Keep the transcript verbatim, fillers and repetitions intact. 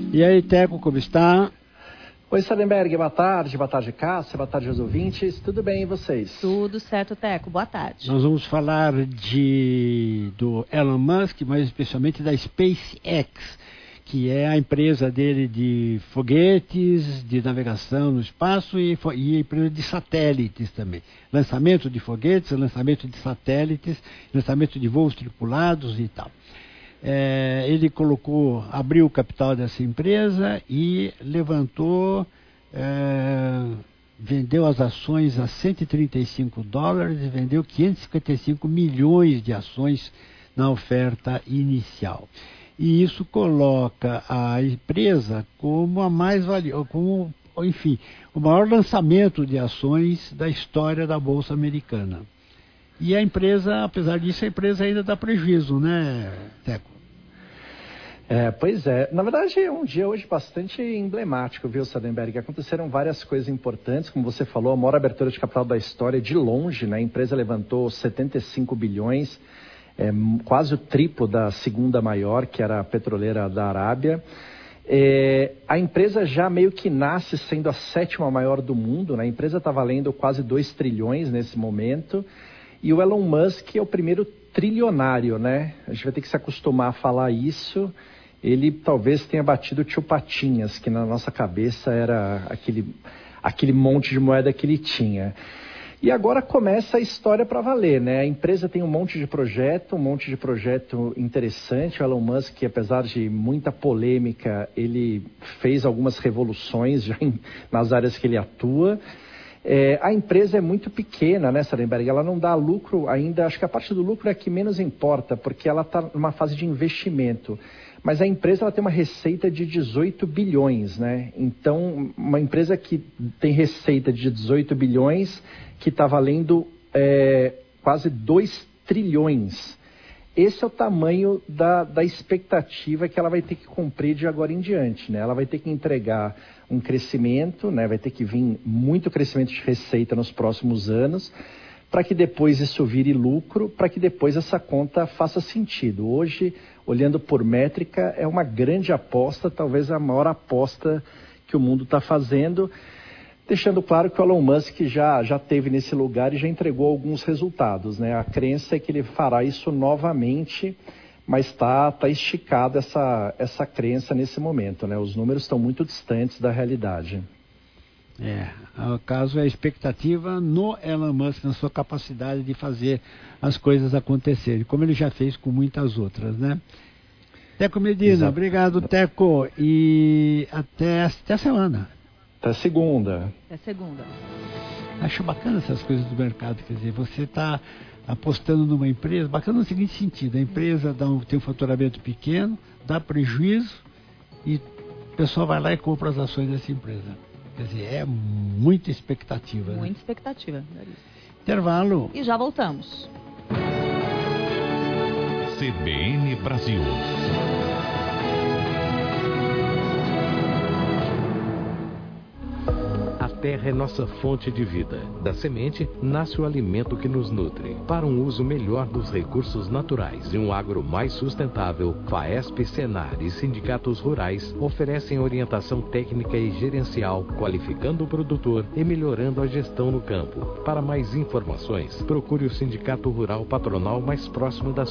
E aí, Teco, como está? Oi, Salenberg, boa tarde, boa tarde, Cássia, boa tarde aos ouvintes, tudo bem e vocês? Tudo certo, Teco, boa tarde. Nós vamos falar de, do Elon Musk, mas especialmente da SpaceX, que é a empresa dele de foguetes, de navegação no espaço e, e a empresa de satélites também. Lançamento de foguetes, lançamento de satélites, lançamento de voos tripulados e tal. É, ele colocou, abriu o capital dessa empresa e levantou, é, vendeu as ações a cento e trinta e cinco dólares e vendeu quinhentos e cinquenta e cinco milhões de ações na oferta inicial. E isso coloca a empresa como a mais valiosa, como, enfim, o maior lançamento de ações da história da Bolsa Americana. E a empresa, apesar disso, a empresa ainda dá prejuízo, né, Teco? É, pois é. Na verdade, é um dia hoje bastante emblemático, viu, Sadenberg? Aconteceram várias coisas importantes, como você falou, a maior abertura de capital da história de longe, né? A empresa levantou setenta e cinco bilhões, é, quase o triplo da segunda maior, que era a petroleira da Arábia. É, a empresa já meio que nasce sendo a sétima maior do mundo, né? A empresa está valendo quase dois trilhões nesse momento. E o Elon Musk é o primeiro trilionário, né? A gente vai ter que se acostumar a falar isso. Ele talvez tenha batido o tio Patinhas, que na nossa cabeça era aquele, aquele monte de moeda que ele tinha. E agora começa a história para valer, né? A empresa tem um monte de projeto, um monte de projeto interessante. O Elon Musk, apesar de muita polêmica, ele fez algumas revoluções já em, nas áreas que ele atua. É, a empresa é muito pequena, né, Salenberg? Ela não dá lucro ainda, acho que a parte do lucro é a que menos importa, porque ela está numa fase de investimento. Mas a empresa ela tem uma receita de dezoito bilhões, né? Então, uma empresa que tem receita de dezoito bilhões, que está valendo é, quase dois trilhões. Esse é o tamanho da, da expectativa que ela vai ter que cumprir de agora em diante, né? Ela vai ter que entregar um crescimento, né? Vai ter que vir muito crescimento de receita nos próximos anos, para que depois isso vire lucro, para que depois essa conta faça sentido. Hoje, olhando por métrica, é uma grande aposta, talvez a maior aposta que o mundo está fazendo, deixando claro que o Elon Musk já, já esteve nesse lugar e já entregou alguns resultados, né? A crença é que ele fará isso novamente, mas está tá esticada essa, essa crença nesse momento, né? Os números estão muito distantes da realidade. É, o caso é a expectativa no Elon Musk, na sua capacidade de fazer as coisas acontecerem, como ele já fez com muitas outras, né? Teco Medina, Exato. Obrigado, Teco, e até, até a semana. Até segunda. Até segunda. Acho bacana essas coisas do mercado, quer dizer, você está apostando numa empresa, bacana no seguinte sentido, a empresa dá um, tem um faturamento pequeno, dá prejuízo e o pessoal vai lá e compra as ações dessa empresa. Quer dizer, é muita expectativa. Muita né? expectativa. Intervalo. E já voltamos. C B N Brasil. A terra é nossa fonte de vida. Da semente, nasce o alimento que nos nutre. Para um uso melhor dos recursos naturais e um agro mais sustentável, FAESP, Senar e sindicatos rurais oferecem orientação técnica e gerencial, qualificando o produtor e melhorando a gestão no campo. Para mais informações, procure o Sindicato Rural Patronal mais próximo da